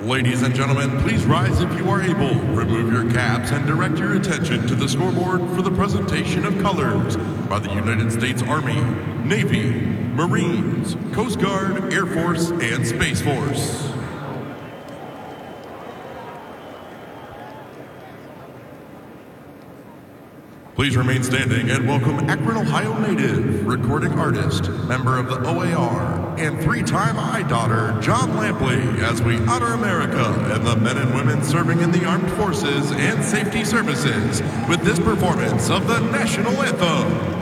Ladies and gentlemen, please rise if you are able. Remove your caps and direct your attention to the scoreboard for the presentation of colors by the United States Army, Navy, Marines, Coast Guard, Air Force, and Space Force. Please remain standing and welcome Akron, Ohio native, recording artist, member of the OAR, and three-time I-Daughter, John Lampley, as we honor America and the men and women serving in the armed forces and safety services with this performance of the national anthem.